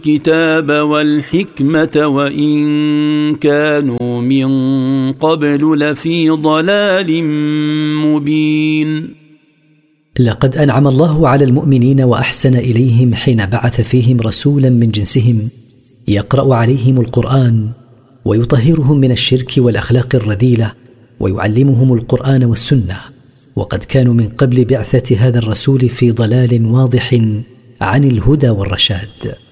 الكتاب والحكمة وإن كانوا من قبل لفي ضلال مبين. لقد أنعم الله على المؤمنين وأحسن إليهم حين بعث فيهم رسولا من جنسهم يقرأ عليهم القرآن ويطهرهم من الشرك والأخلاق الرذيلة ويعلمهم القرآن والسنة، وقد كانوا من قبل بعثة هذا الرسول في ضلال واضح عن الهدى والرشاد.